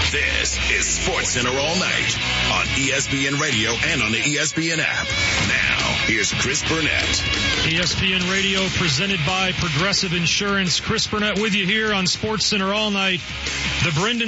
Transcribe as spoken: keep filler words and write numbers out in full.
This is SportsCenter All Night on E S P N Radio and on the E S P N app. Now, here's Chris Burnett. E S P N Radio presented by Progressive Insurance. Chris Burnett with you here on SportsCenter All Night. The Brendan